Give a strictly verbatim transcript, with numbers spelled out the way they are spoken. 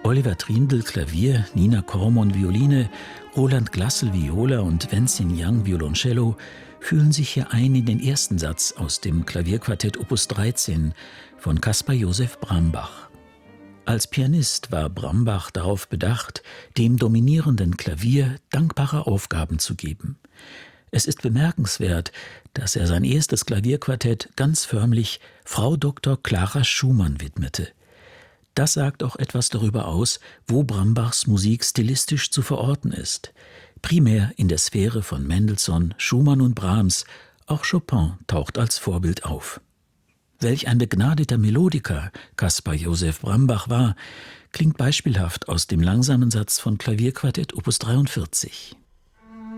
Oliver Triendl Klavier, Nina Kormon Violine, Roland Glassel Viola und Wenzin Yang Violoncello fühlen sich hier ein in den ersten Satz aus dem Klavierquartett Opus dreizehn von Caspar Josef Brambach. Als Pianist war Brambach darauf bedacht, dem dominierenden Klavier dankbare Aufgaben zu geben. Es ist bemerkenswert, dass er sein erstes Klavierquartett ganz förmlich Frau Doktor Clara Schumann widmete. Das sagt auch etwas darüber aus, wo Brambachs Musik stilistisch zu verorten ist. Primär in der Sphäre von Mendelssohn, Schumann und Brahms, auch Chopin taucht als Vorbild auf. Welch ein begnadeter Melodiker Caspar Josef Brambach war, klingt beispielhaft aus dem langsamen Satz von Klavierquartett Opus dreiundvierzig.